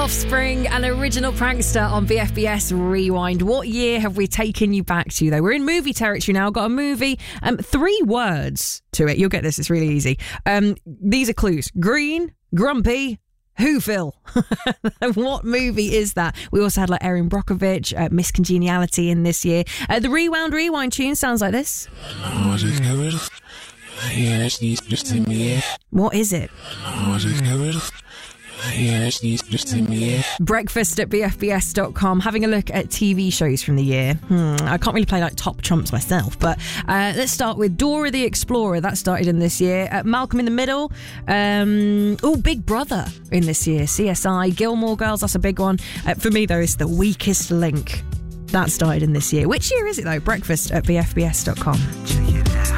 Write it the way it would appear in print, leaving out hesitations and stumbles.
Offspring and Original Prankster on BFBS Rewind. What year have we taken you back to, though? We're in movie territory now. Got a movie, 3 words to it. You'll get this. It's really easy. These are clues. Green, grumpy, Whoville. What movie is that? We also had like Erin Brockovich, Miss Congeniality in this year. The Rewind tune sounds like this. What is it? Breakfast at bfbs.com. Having a look at TV shows from the year. I can't really play like top trumps myself, but let's start with Dora the Explorer. That started in this year. Malcolm in the Middle. Big Brother in this year. CSI, Gilmore Girls. That's a big one. For me, though, it's The Weakest Link. That started in this year. Which year is it, though? Breakfast at bfbs.com.